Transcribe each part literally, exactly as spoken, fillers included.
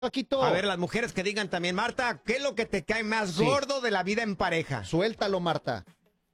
Paquito. A ver, las mujeres que digan también, Marta, ¿qué es lo que te cae más Sí. gordo de la vida en pareja? Suéltalo, Marta.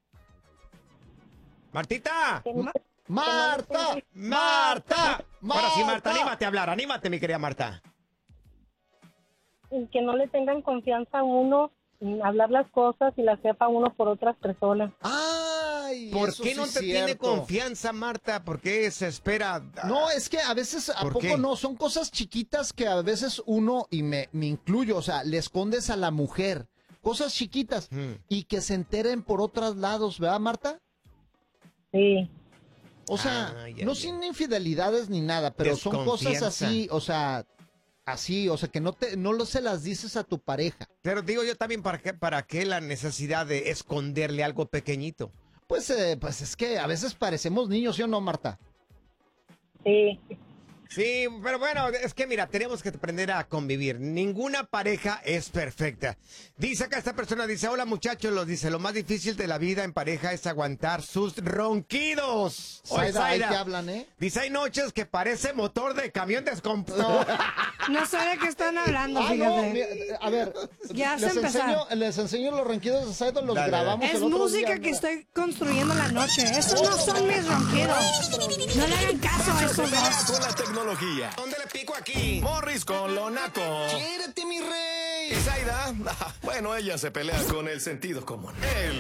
Martita. Ma- Marta, Marta. Marta. Ahora sí, Marta, anímate a hablar, anímate, mi querida Marta. Y que no le tengan confianza a uno, en hablar las cosas y las sepa uno por otras personas. Ay, ¿Por eso qué sí no es te tiene cierto. confianza, Marta? ¿Por qué se espera? No, es que a veces, ¿a ¿Por poco qué? no? Son cosas chiquitas que a veces uno, y me, me incluyo, o sea, le escondes a la mujer. Cosas chiquitas. Hmm. Y que se enteren por otros lados, ¿verdad, Marta? Sí. O sea, Ay, no ay, sin infidelidades ni nada, pero son cosas Desconfianza. así, o sea, así, o sea, que no te, no lo se las dices a tu pareja. Pero digo yo también, ¿para qué, para qué la necesidad de esconderle algo pequeñito? Pues, eh, pues es que a veces parecemos niños, ¿sí o no, Marta? Sí. Sí, pero bueno, es que mira, tenemos que aprender a convivir. Ninguna pareja es perfecta. Dice acá esta persona, dice, hola muchachos, los dice, lo más difícil de la vida en pareja es aguantar sus ronquidos. Oye, Zaida, ahí Zaida, te hablan, ¿eh? dice, hay noches que parece motor de camión descompuesto. No sé de qué están hablando, Ah, no, fíjate. mira, a ver, Ya les se enseño, empezó. les enseño los ronquidos de Zaida, los Dale, grabamos Es el otro música día, que mira. estoy construyendo la noche. Esos no son mis ronquidos. No le hagan caso a esos dos. Con la tecnología. ¿Dónde le pico aquí? Morris con lo naco. ¡Quiérete, mi rey! Y Zaida, ah, bueno, ella se pelea con el sentido común. El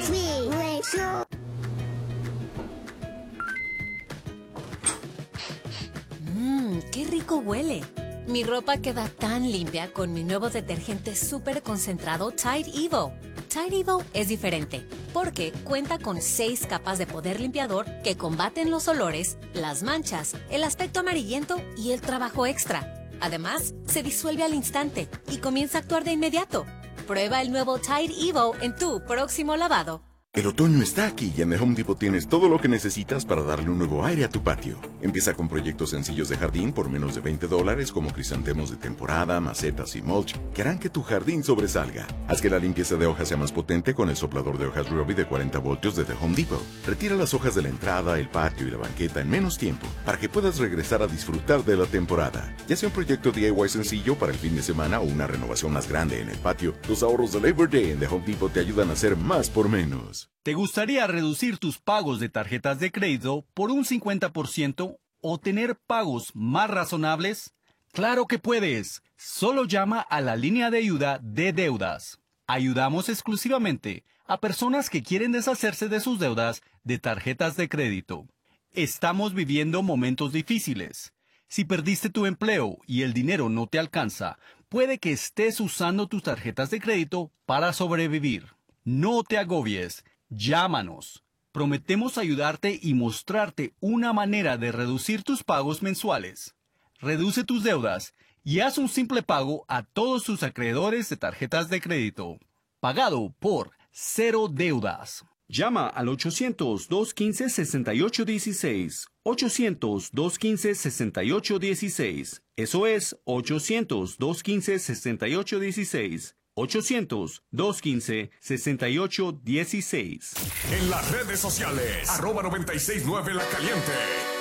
Mmm, qué rico huele. Mi ropa queda tan limpia con mi nuevo detergente súper concentrado Tide Evo. Tide Evo es diferente porque cuenta con seis capas de poder limpiador que combaten los olores, las manchas, el aspecto amarillento y el trabajo extra. Además, se disuelve al instante y comienza a actuar de inmediato. Prueba el nuevo Tide Evo en tu próximo lavado. El otoño está aquí y en The Home Depot tienes todo lo que necesitas para darle un nuevo aire a tu patio. Empieza con proyectos sencillos de jardín por menos de veinte dólares como crisantemos de temporada, macetas y mulch que harán que tu jardín sobresalga. Haz que la limpieza de hojas sea más potente con el soplador de hojas Ryobi de cuarenta voltios de The Home Depot. Retira las hojas de la entrada, el patio y la banqueta en menos tiempo para que puedas regresar a disfrutar de la temporada. Ya sea un proyecto D I Y sencillo para el fin de semana o una renovación más grande en el patio, los ahorros de Labor Day en The Home Depot te ayudan a hacer más por menos. ¿Te gustaría reducir tus pagos de tarjetas de crédito por un cincuenta por ciento o tener pagos más razonables? ¡Claro que puedes! Solo llama a la línea de ayuda de deudas. Ayudamos exclusivamente a personas que quieren deshacerse de sus deudas de tarjetas de crédito. Estamos viviendo momentos difíciles. Si perdiste tu empleo y el dinero no te alcanza, puede que estés usando tus tarjetas de crédito para sobrevivir. No te agobies. Llámanos. Prometemos ayudarte y mostrarte una manera de reducir tus pagos mensuales. Reduce tus deudas y haz un simple pago a todos tus acreedores de tarjetas de crédito. Pagado por Cero Deudas. Llama al ochocientos, dos quince, sesenta y ocho dieciséis. ochocientos, dos quince, sesenta y ocho dieciséis. Eso es ochocientos, dos quince, sesenta y ocho dieciséis. ochocientos, dos quince, sesenta y ocho dieciséis. En las redes sociales, arroba noventa y seis nueve La Caliente.